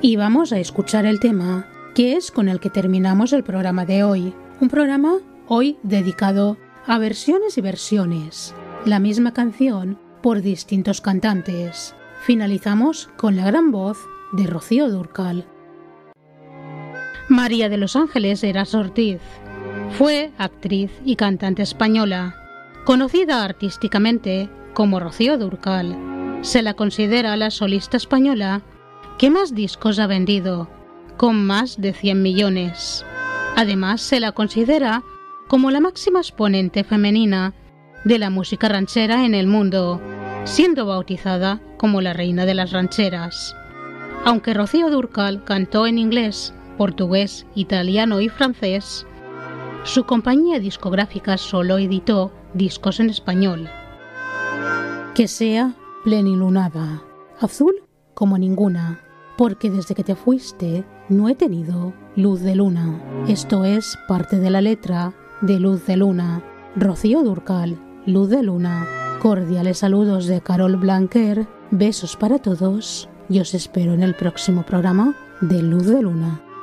Y vamos a escuchar el tema, que es con el que terminamos el programa de hoy. Un programa hoy dedicado a versiones y versiones. La misma canción por distintos cantantes. Finalizamos con la gran voz de Rocío Dúrcal. María de los Ángeles Heras Ortiz fue actriz y cantante española, conocida artísticamente como Rocío Dúrcal. Se la considera la solista española que más discos ha vendido, con más de 100 millones. Además, se la considera como la máxima exponente femenina de la música ranchera en el mundo, siendo bautizada como la reina de las rancheras. Aunque Rocío Dúrcal cantó en inglés, portugués, italiano y francés, su compañía discográfica solo editó discos en español. Que sea plenilunada, azul como ninguna, porque desde que te fuiste no he tenido luz de luna. Esto es parte de la letra de Luz de Luna. Rocío Dúrcal, Luz de Luna. Cordiales saludos de Carol Blanquer, besos para todos y os espero en el próximo programa de Luz de Luna.